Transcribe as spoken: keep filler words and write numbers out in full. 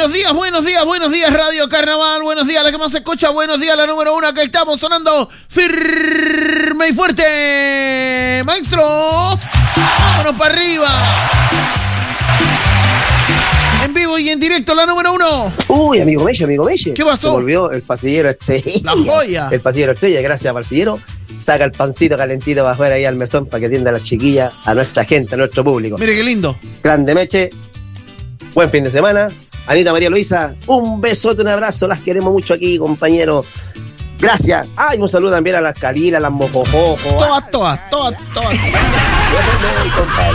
buenos días, buenos días, buenos días, Radio Carnaval, buenos días, la que más se escucha, buenos días, la número uno, que estamos sonando firme y fuerte. Maestro, vámonos para arriba. En vivo y en directo, la número uno. Uy, amigo Melle, amigo Melle. ¿Qué pasó? Se volvió el pasillero estrella. La joya. El pasillero estrella, gracias a pasillero. Saca el pancito calentito para afuera ahí al mesón para que atienda a las chiquillas, a nuestra gente, a nuestro público. Mire qué lindo. Grande Meche. Buen fin de semana. Anita María Luisa, un besote, un abrazo. Las queremos mucho aquí, compañeros. Gracias. Ay, un saludo también a las Calilas, a las Mojojojo. Todas, todas, todas, todas. Compadre.